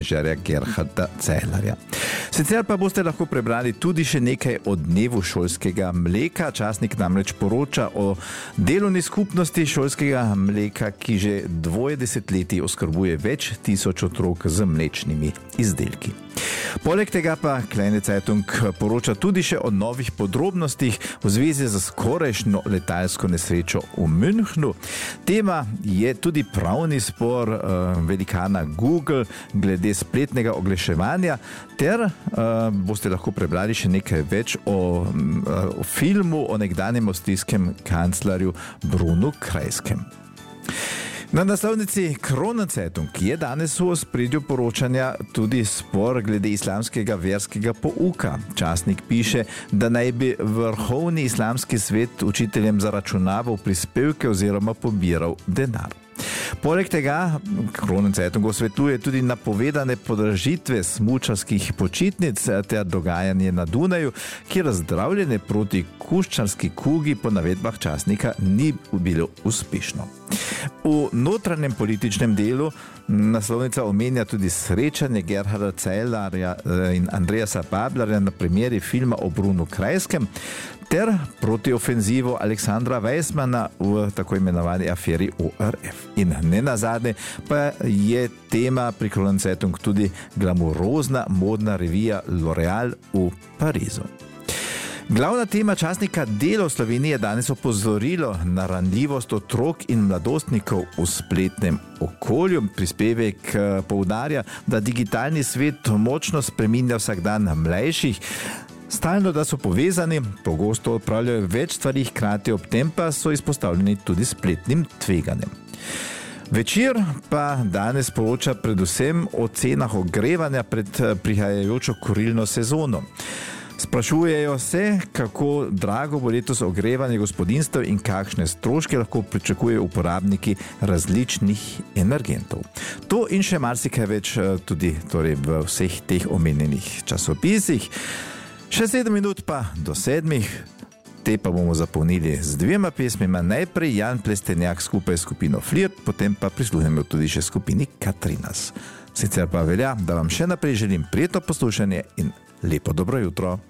križarja Gerharda Cejlarja. Sicer pa boste lahko prebrali tudi še nekaj o dnevu šolskega mleka. Časnik namreč poroča o delovni skupnosti šolskega mleka, ki že 2 desetletij oskrbuje več tisoč otrok z mlečnimi izdelki. Poleg tega pa Kleine Zeitung poroča tudi še o novih podrobnostih v zvezi z skorajšnjo letalsko nesrečo v Münchnu. Tema je tudi pravni spor velikana Google glede spletnega oglaševanja, ter boste lahko prebrali še nekaj več o filmu o nekdanjem avstrijskem kanclerju Brunu Kreiskem. Na naslovnici Kronenzeitung je danes v ospredju poročanja tudi spor glede islamskega verskega pouka. Časnik piše, da naj bi vrhovni islamski svet učiteljem zaračunaval prispevke oziroma pobiral denar. Poleg tega Kronenzeitung osvetljuje tudi napovedane podražitve smučarskih počitnic ter dogajanje na Dunaju, kjer zdravljenje proti kuščarski kugi po navedbah časnika ni bilo uspešno. V notranjem političnem delu naslovnica omenja tudi srečanje Gerharda Cejlarja in Andreasa Bablerja na premieri filma o Brunu Kreiskem ter protiofenzivo Aleksandra Weissmana v tako imenovani aferi ORF. In nenazadnje pa je tema pri Kronenzeitung tudi glamurozna modna revija L'Oreal v Parizu. Glavna tema časnika Delo v Sloveniji je danes opozorilo na ranljivost otrok in mladostnikov v spletnem okolju. Prispevek poudarja, da digitalni svet močno spreminja vsakdan mlajših. Stalno, da so povezani, pogosto opravljajo več stvari hkrati, ob tem pa so izpostavljeni tudi spletnim tveganjem. Večer pa danes poroča predvsem o cenah ogrevanja pred prihajajočo kurilno sezono. Sprašujejo se, kako drago bo letos ogrevanje gospodinjstev in kakšne stroške lahko pričakujejo uporabniki različnih energentov. To in še marsikaj več tudi v vseh teh omenjenih časopisih. Še 7 minut pa do 7. Te pa bomo zapolnili z 2 pesmima. Najprej Jan Plestenjak skupaj s skupino Flirt, potem pa prisluhnemo tudi še skupini Katrinas. Sicer pa velja, da vam še naprej želim prijetno poslušanje in lepo dobro jutro.